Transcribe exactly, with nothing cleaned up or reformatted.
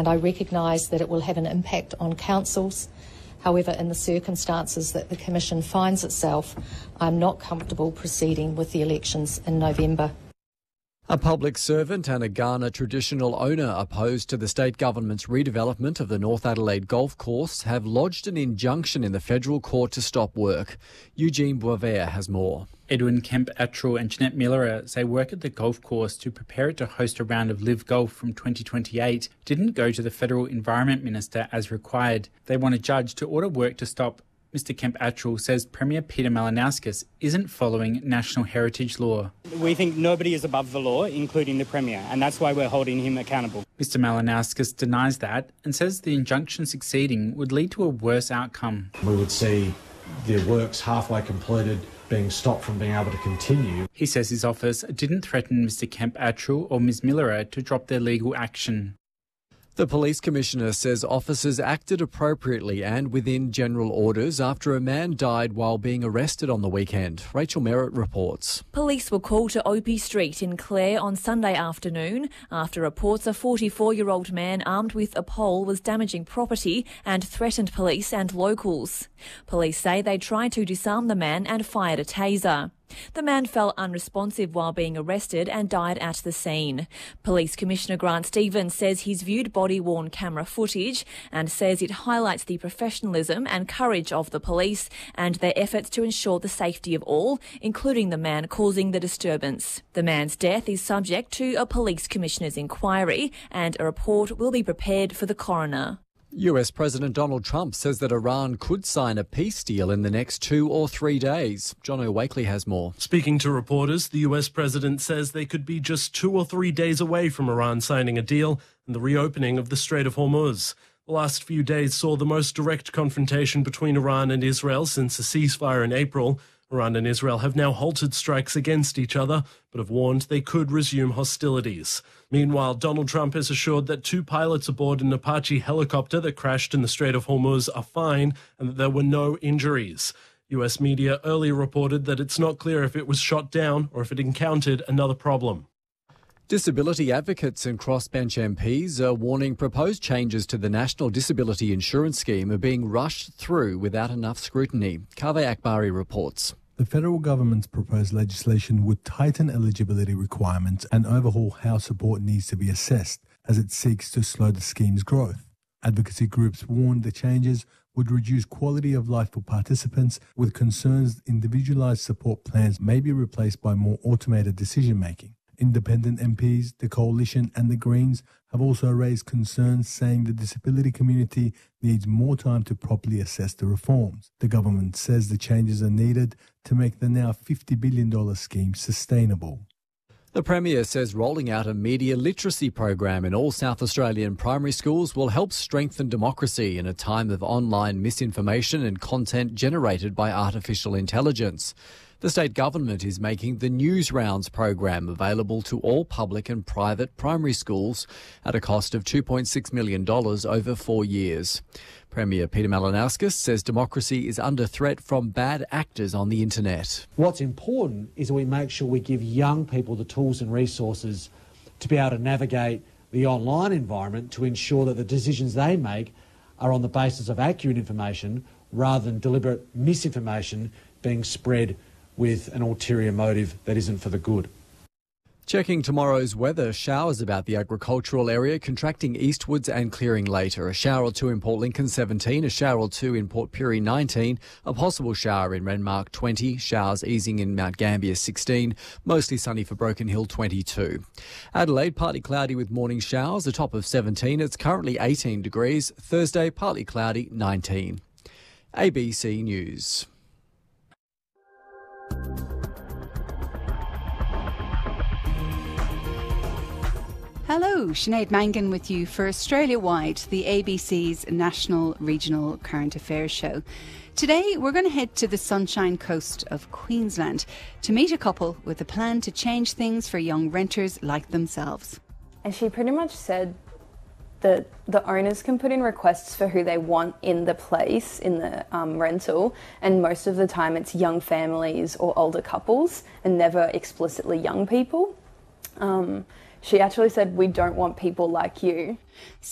and I recognise that it will have an impact on councils. However, in the circumstances that the Commission finds itself, I'm not comfortable proceeding with the elections in November. A public servant and a Kaurna traditional owner opposed to the state government's redevelopment of the North Adelaide Golf Course have lodged an injunction in the federal court to stop work. Eugene Boisvert has more. Edwin Kemp-Attrell and Jeanette Miller say work at the golf course to prepare it to host a round of Live Golf from twenty twenty-eight didn't go to the Federal Environment Minister as required. They want a judge to order work to stop. Mister Kemp-Attrell says Premier Peter Malinauskas isn't following national heritage law. We think nobody is above the law, including the Premier, and that's why we're holding him accountable. Mister Malinauskas denies that and says the injunction succeeding would lead to a worse outcome. We would see the works halfway completed being stopped from being able to continue. He says his office didn't threaten Mister Kemp-Attrell or Miz Miller to drop their legal action. The Police Commissioner says officers acted appropriately and within general orders after a man died while being arrested on the weekend. Rachel Merritt reports. Police were called to Opie Street in Clare on Sunday afternoon after reports a forty-four-year-old man armed with a pole was damaging property and threatened police and locals. Police say they tried to disarm the man and fired a taser. The man fell unresponsive while being arrested and died at the scene. Police Commissioner Grant Stevens says he's viewed body-worn camera footage and says it highlights the professionalism and courage of the police and their efforts to ensure the safety of all, including the man causing the disturbance. The man's death is subject to a Police Commissioner's inquiry and a report will be prepared for the coroner. U S President Donald Trump says that Iran could sign a peace deal in the next two or three days. John O'Wakely has more. Speaking to reporters, the U S president says they could be just two or three days away from Iran signing a deal and the reopening of the Strait of Hormuz. The last few days saw the most direct confrontation between Iran and Israel since a ceasefire in April. Iran and Israel have now halted strikes against each other, but have warned they could resume hostilities. Meanwhile, Donald Trump has assured that two pilots aboard an Apache helicopter that crashed in the Strait of Hormuz are fine and that there were no injuries. U S media earlier reported that it's not clear if it was shot down or if it encountered another problem. Disability advocates and crossbench M Ps are warning proposed changes to the National Disability Insurance Scheme are being rushed through without enough scrutiny. Kaveh Akbari reports. The federal government's proposed legislation would tighten eligibility requirements and overhaul how support needs to be assessed as it seeks to slow the scheme's growth. Advocacy groups warned the changes would reduce quality of life for participants, with concerns individualised support plans may be replaced by more automated decision-making. Independent M Ps, the Coalition and the Greens have also raised concerns, saying the disability community needs more time to properly assess the reforms. The government says the changes are needed to make the now fifty billion dollars scheme sustainable. The Premier says rolling out a media literacy program in all South Australian primary schools will help strengthen democracy in a time of online misinformation and content generated by artificial intelligence. The state government is making the News Rounds program available to all public and private primary schools at a cost of two point six million dollars over four years. Premier Peter Malinauskas says democracy is under threat from bad actors on the internet. What's important is that we make sure we give young people the tools and resources to be able to navigate the online environment to ensure that the decisions they make are on the basis of accurate information rather than deliberate misinformation being spread with an ulterior motive that isn't for the good. Checking tomorrow's weather, showers about the agricultural area, contracting eastwards and clearing later. A shower or two in Port Lincoln, seventeen, a shower or two in Port Pirie, nineteen, a possible shower in Renmark, twenty, showers easing in Mount Gambier, sixteen, mostly sunny for Broken Hill, twenty-two. Adelaide, partly cloudy with morning showers, a top of seventeen. It's currently eighteen degrees. Thursday, partly cloudy, nineteen. A B C News. Hello, Sinead Mangan with you for Australia-wide, the A B C's National Regional Current Affairs show. Today, we're going to head to the Sunshine Coast of Queensland to meet a couple with a plan to change things for young renters like themselves. And she pretty much said that the owners can put in requests for who they want in the place, in the um, rental, and most of the time it's young families or older couples and never explicitly young people. Um, She actually said, we don't want people like you.